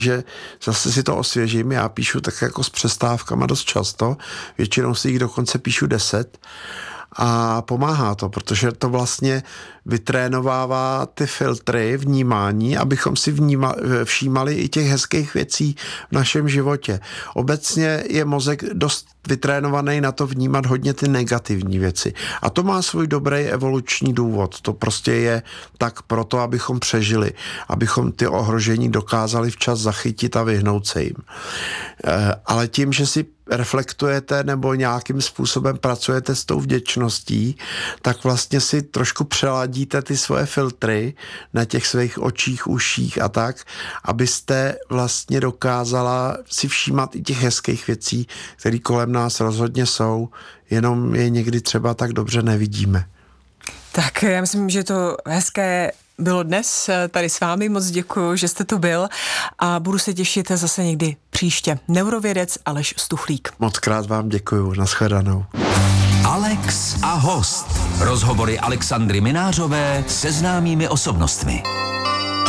že zase si to osvěžím, já píšu tak jako s přestávkama dost často, většinou si jich dokonce píšu 10 a pomáhá to, protože to vlastně vytrénovává ty filtry vnímání, abychom si všímali i těch hezkých věcí v našem životě. Obecně je mozek dost vytrénovaný na to vnímat hodně ty negativní věci. A to má svůj dobrý evoluční důvod. To prostě je tak proto, abychom přežili, abychom ty ohrožení dokázali včas zachytit a vyhnout se jim. Ale tím, že si reflektujete nebo nějakým způsobem pracujete s tou vděčností, tak vlastně si trošku přeladíte ty svoje filtry na těch svých očích, uších a tak, abyste vlastně dokázala si všímat i těch hezkých věcí, které kolem nás rozhodně jsou, jenom je někdy třeba tak dobře nevidíme. Tak já myslím, že to hezké bylo dnes tady s vámi. Moc děkuju, že jste tu byl a budu se těšit zase někdy příště. Neurovědec Aleš Stuchlík. Moc krát vám děkuju. Nashledanou. Alex a host. Rozhovory Alexandry Minářové se známými osobnostmi.